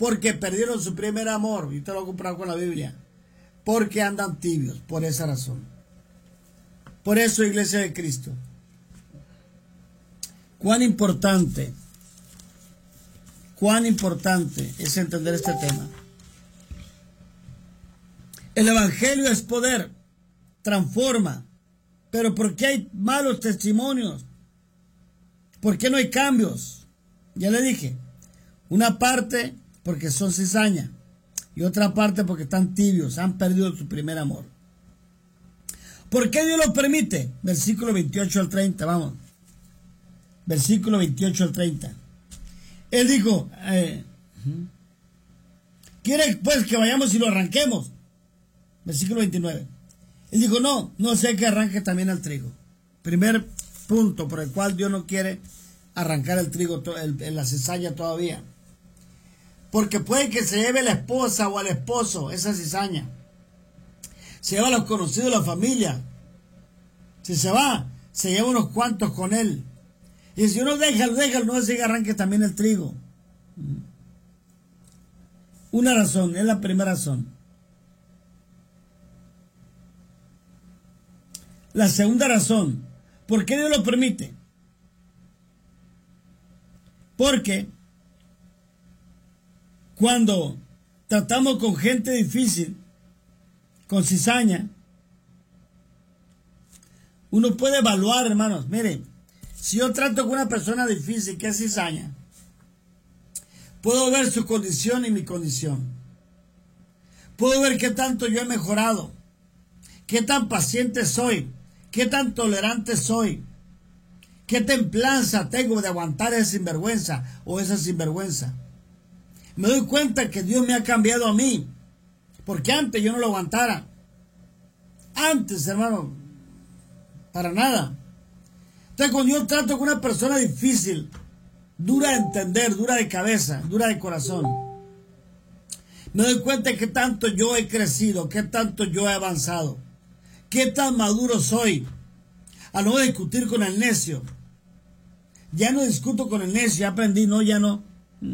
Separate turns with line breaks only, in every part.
porque perdieron su primer amor. Y te lo he comprado con la Biblia. Porque andan tibios, por esa razón. Por eso, Iglesia de Cristo, cuán importante es entender este tema. El Evangelio es poder, transforma, pero ¿por qué hay malos testimonios? ¿Por qué no hay cambios? Ya le dije, una parte porque son cizaña y otra parte porque están tibios, han perdido su primer amor. ¿Por qué Dios lo permite? Versículo 28 al 30, vamos. Versículo 28 al 30. Él dijo, ¿quiere pues que vayamos y lo arranquemos? Versículo 29. Él dijo, no sé que arranque también el trigo. Primer punto por el cual Dios no quiere arrancar el trigo, la cizaña todavía. Porque puede que se lleve la esposa o al esposo esa cizaña. Se lleva a los conocidos de la familia. Si se va, se lleva unos cuantos con él. Y si uno déjalo, no se arranque también el trigo. Una razón, es la primera razón. La segunda razón, ¿por qué Dios lo permite? Porque cuando tratamos con gente difícil, con cizaña, uno puede evaluar, hermanos. Miren, si yo trato con una persona difícil que es cizaña, puedo ver su condición y mi condición. Puedo ver qué tanto yo he mejorado, qué tan paciente soy, qué tan tolerante soy, qué templanza tengo de aguantar esa sinvergüenza o esa sinvergüenza. Me doy cuenta que Dios me ha cambiado a mí, porque antes yo no lo aguantara. Antes, hermano, para nada. Entonces, cuando yo trato con una persona difícil, dura de entender, dura de cabeza, dura de corazón, me doy cuenta de qué tanto yo he crecido, qué tanto yo he avanzado, qué tan maduro soy. A no discutir con el necio. Ya no discuto con el necio, ya aprendí, ya no.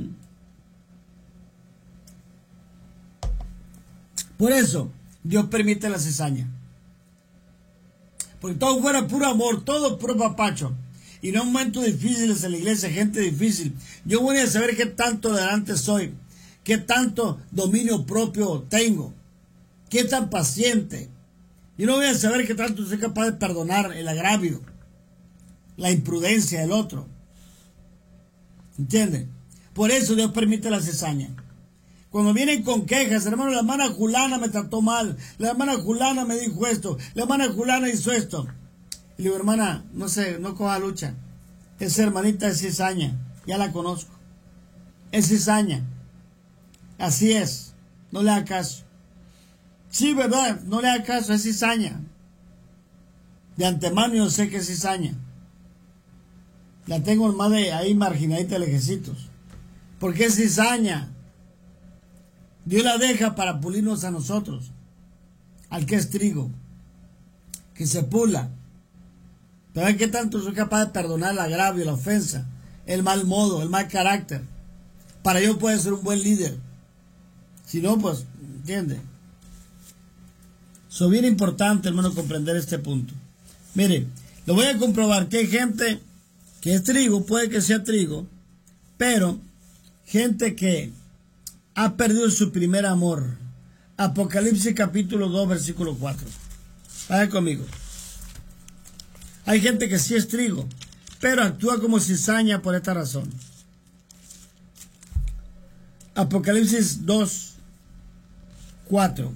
Por eso, Dios permite la cizaña. Porque todo fuera puro amor, todo puro papacho. Y no en momentos difíciles en la iglesia, gente difícil. Yo voy a saber qué tanto delante soy, qué tanto dominio propio tengo, qué tan paciente. Yo no voy a saber qué tanto soy capaz de perdonar el agravio, la imprudencia del otro. ¿Entienden? Por eso Dios permite la cizaña. Cuando vienen con quejas, hermano, la hermana Julana me trató mal, la hermana Julana me dijo esto, la hermana Julana hizo esto. Y le digo, hermana, no coja lucha. Esa hermanita es cizaña, ya la conozco. Es cizaña. Así es, no le haga caso. Sí, verdad, no le haga caso, es cizaña. De antemano yo sé que es cizaña. La tengo más de ahí marginadita de lejecitos. Porque es cizaña. Dios la deja para pulirnos a nosotros, al que es trigo, que se pula. Pero ¿qué tanto soy capaz de perdonar el agravio, la ofensa, el mal modo, el mal carácter? Para yo poder ser un buen líder. Si no, pues, ¿entiende? Es bien importante, hermano, comprender este punto. Mire, lo voy a comprobar que hay gente que es trigo, puede que sea trigo, pero gente que ha perdido su primer amor. Apocalipsis capítulo 2, versículo 4. Vaya conmigo. Hay gente que sí es trigo, pero actúa como cizaña por esta razón. Apocalipsis 2, 4.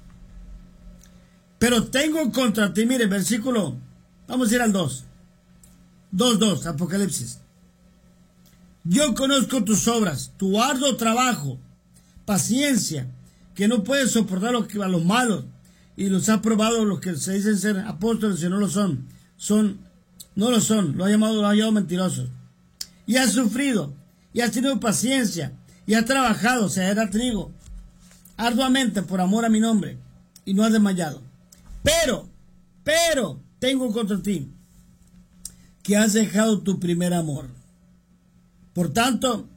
Pero tengo contra ti, mire, versículo, vamos a ir al 2. 2, Apocalipsis. Yo conozco tus obras, tu arduo trabajo, paciencia, que no puedes soportar a los malos, y los has probado los que se dicen ser apóstoles y no lo son. No lo son, lo ha llamado mentirosos. Y has sufrido, y has tenido paciencia, y has trabajado, o sea, era trigo, arduamente por amor a mi nombre, y no has desmayado. Pero, tengo contra ti, que has dejado tu primer amor. Por tanto,